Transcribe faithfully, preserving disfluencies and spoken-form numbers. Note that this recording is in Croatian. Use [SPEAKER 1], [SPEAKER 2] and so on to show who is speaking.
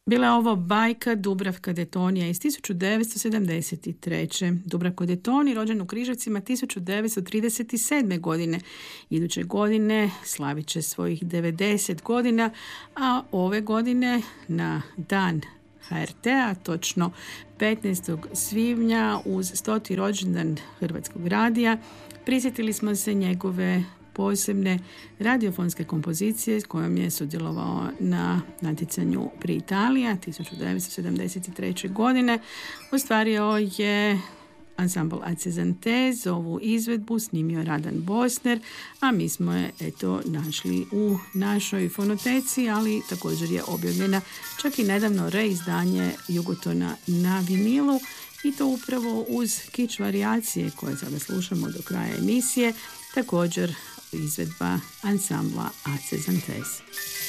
[SPEAKER 1] Bila je ovo bajka Dubravka Detonija iz tisuću devetsto sedamdeset treće. Dubravko Detoni rođen u Križevcima tisuću devetsto trideset sedme. godine. Iduće godine slavit će svojih devedeset godina, a ove godine na dan ha er te-a, točno petnaestog svibnja uz stoti rođendan Hrvatskog radija, prisjetili smo se njegove posebne radiofonske kompozicije s kojom je sudjelovao na natjecanju Pri Italija tisuću devetsto sedamdeset treće. godine. Ostvario je ansambl Acezantez, ovu izvedbu snimio Radan Bosner, a mi smo je eto našli u našoj fonoteci, ali također je objavljena čak i nedavno reizdanje Jugotona na vinilu, i to upravo uz kič varijacije koje sada slušamo do kraja emisije, također izvedba ansambla Acezantez.